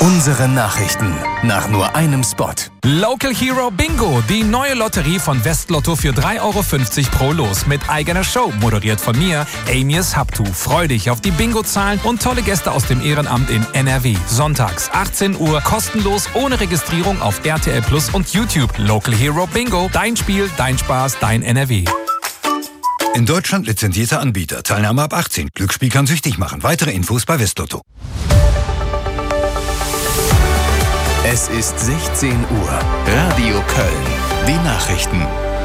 Unsere Nachrichten nach nur einem Spot. Local Hero Bingo, die neue Lotterie von Westlotto für 3,50 € pro Los mit eigener Show, moderiert von mir, Amias Habtu. Freu dich auf die Bingo-Zahlen und tolle Gäste aus dem Ehrenamt in NRW. Sonntags 18 Uhr, kostenlos, ohne Registrierung auf RTL Plus und YouTube. Local Hero Bingo, dein Spiel, dein Spaß, dein NRW. In Deutschland lizenzierter Anbieter. Teilnahme ab 18. Glücksspiel kann süchtig machen. Weitere Infos bei Westlotto. Es ist 16 Uhr. Radio Köln. Die Nachrichten.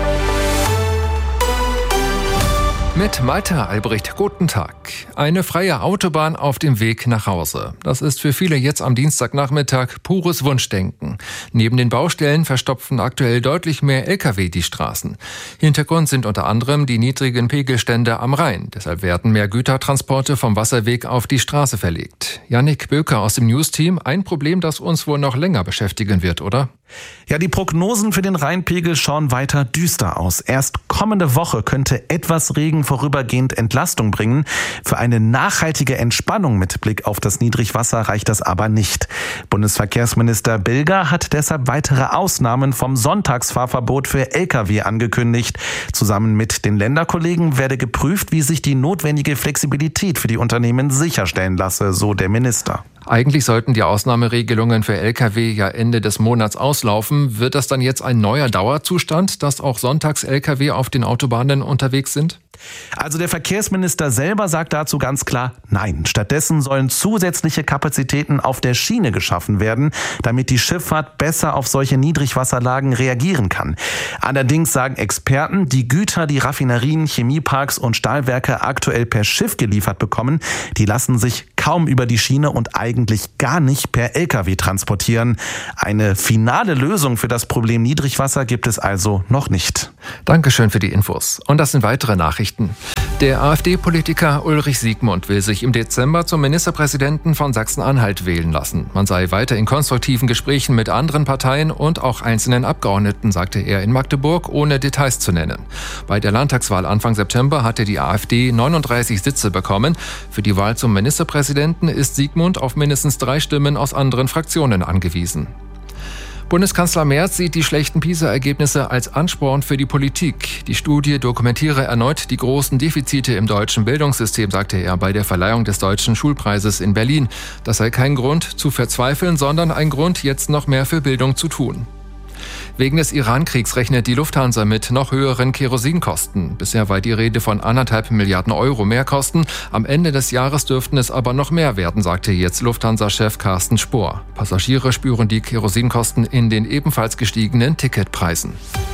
Mit Malte Albrecht, guten Tag. Eine freie Autobahn auf dem Weg nach Hause. Das ist für viele jetzt am Dienstagnachmittag pures Wunschdenken. Neben den Baustellen verstopfen aktuell deutlich mehr Lkw die Straßen. Hintergrund sind unter anderem die niedrigen Pegelstände am Rhein. Deshalb werden mehr Gütertransporte vom Wasserweg auf die Straße verlegt. Jannik Böker aus dem News-Team. Ein Problem, das uns wohl noch länger beschäftigen wird, oder? Ja, die Prognosen für den Rheinpegel schauen weiter düster aus. Erst kommende Woche könnte etwas Regen vorübergehend Entlastung bringen. Für eine nachhaltige Entspannung mit Blick auf das Niedrigwasser reicht das aber nicht. Bundesverkehrsminister Bilger hat deshalb weitere Ausnahmen vom Sonntagsfahrverbot für Lkw angekündigt. Zusammen mit den Länderkollegen werde geprüft, wie sich die notwendige Flexibilität für die Unternehmen sicherstellen lasse, so der Minister. Eigentlich sollten die Ausnahmeregelungen für Lkw ja Ende des Monats auslaufen. Wird das dann jetzt ein neuer Dauerzustand, dass auch sonntags Lkw auf den Autobahnen unterwegs sind? Also der Verkehrsminister selber sagt dazu ganz klar nein. Stattdessen sollen zusätzliche Kapazitäten auf der Schiene geschaffen werden, damit die Schifffahrt besser auf solche Niedrigwasserlagen reagieren kann. Allerdings sagen Experten, die Güter, die Raffinerien, Chemieparks und Stahlwerke aktuell per Schiff geliefert bekommen, die lassen sich kaum über die Schiene und eigentlich gar nicht per Lkw transportieren. Eine finale Lösung für das Problem Niedrigwasser gibt es also noch nicht. Dankeschön für die Infos. Und das sind weitere Nachrichten. Der AfD-Politiker Ulrich Siegmund will sich im Dezember zum Ministerpräsidenten von Sachsen-Anhalt wählen lassen. Man sei weiter in konstruktiven Gesprächen mit anderen Parteien und auch einzelnen Abgeordneten, sagte er in Magdeburg, ohne Details zu nennen. Bei der Landtagswahl Anfang September hatte die AfD 39 Sitze bekommen. Für die Wahl zum Ministerpräsidenten ist Siegmund auf mindestens 3 Stimmen aus anderen Fraktionen angewiesen. Bundeskanzler Merz sieht die schlechten PISA-Ergebnisse als Ansporn für die Politik. Die Studie dokumentiere erneut die großen Defizite im deutschen Bildungssystem, sagte er bei der Verleihung des Deutschen Schulpreises in Berlin. Das sei kein Grund zu verzweifeln, sondern ein Grund, jetzt noch mehr für Bildung zu tun. Wegen des Iran-Kriegs rechnet die Lufthansa mit noch höheren Kerosinkosten. Bisher war die Rede von 1,5 Milliarden € Mehrkosten. Am Ende des Jahres dürften es aber noch mehr werden, sagte jetzt Lufthansa-Chef Carsten Spohr. Passagiere spüren die Kerosinkosten in den ebenfalls gestiegenen Ticketpreisen.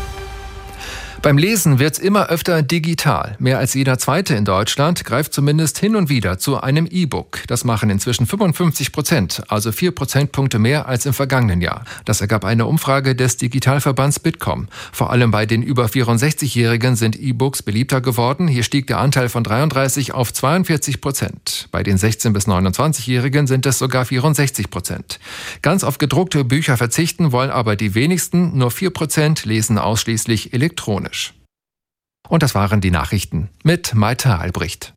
Beim Lesen wird's immer öfter digital. Mehr als jeder Zweite in Deutschland greift zumindest hin und wieder zu einem E-Book. Das machen inzwischen 55%, also 4 Prozentpunkte mehr als im vergangenen Jahr. Das ergab eine Umfrage des Digitalverbands Bitkom. Vor allem bei den über 64-Jährigen sind E-Books beliebter geworden. Hier stieg der Anteil von 33 auf 42%. Bei den 16- bis 29-Jährigen sind es sogar 64%. Ganz auf gedruckte Bücher verzichten wollen aber die wenigsten. Nur 4% lesen ausschließlich elektronisch. Und das waren die Nachrichten mit Malte Albrecht.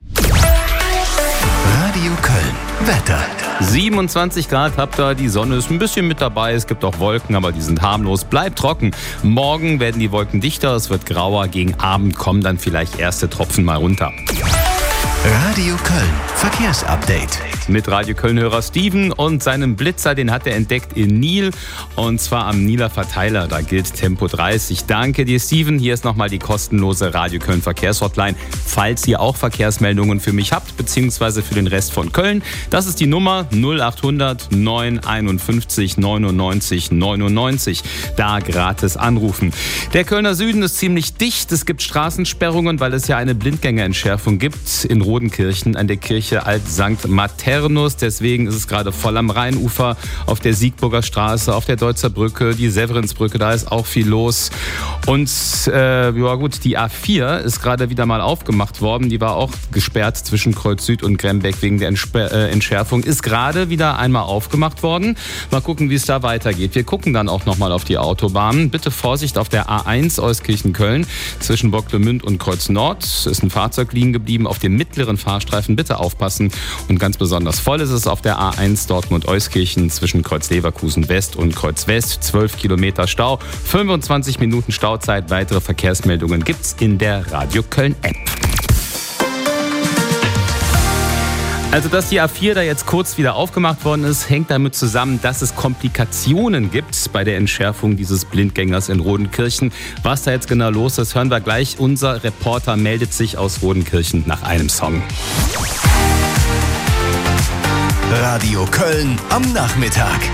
Radio Köln. Wetter. 27 Grad habt ihr, die Sonne ist ein bisschen mit dabei, es gibt auch Wolken, aber die sind harmlos, bleibt trocken. Morgen werden die Wolken dichter, es wird grauer, gegen Abend kommen dann vielleicht erste Tropfen mal runter. Radio Köln. Verkehrsupdate. Mit Radio Köln-Hörer Steven und seinem Blitzer, den hat er entdeckt in Nil und zwar am Nieler Verteiler, da gilt Tempo 30. Danke dir, Steven. Hier ist nochmal die kostenlose Radio Köln Verkehrshotline, falls ihr auch Verkehrsmeldungen für mich habt, beziehungsweise für den Rest von Köln. Das ist die Nummer 0800 951 99 99. Da gratis anrufen. Der Kölner Süden ist ziemlich dicht. Es gibt Straßensperrungen, weil es ja eine Blindgängerentschärfung gibt in Rodenkirchen an der Kirche Alt St. Maternus. Deswegen ist es gerade voll am Rheinufer, auf der Siegburger Straße, auf der Deutzer Brücke, die Severinsbrücke, da ist auch viel los. Und die A4 ist gerade wieder mal aufgemacht worden. Die war auch gesperrt zwischen Kreuz Süd und Grembeck wegen der Entschärfung. Ist gerade wieder einmal aufgemacht worden. Mal gucken, wie es da weitergeht. Wir gucken dann auch nochmal auf die Autobahnen. Bitte Vorsicht auf der A1 Euskirchen-Köln zwischen Bocklemünd und Kreuz Nord. Ist ein Fahrzeug liegen geblieben auf dem mittleren Fahrstreifen. Bitte aufpassen und ganz besonders Besonders voll ist es auf der A1 Dortmund-Euskirchen zwischen Kreuz-Leverkusen West und Kreuz West. 12 Kilometer Stau, 25 Minuten Stauzeit. Weitere Verkehrsmeldungen gibt's in der Radio Köln App. Also, dass die A4 da jetzt kurz wieder aufgemacht worden ist, hängt damit zusammen, dass es Komplikationen gibt bei der Entschärfung dieses Blindgängers in Rodenkirchen. Was da jetzt genau los ist, hören wir gleich. Unser Reporter meldet sich aus Rodenkirchen nach einem Song. Radio Köln am Nachmittag.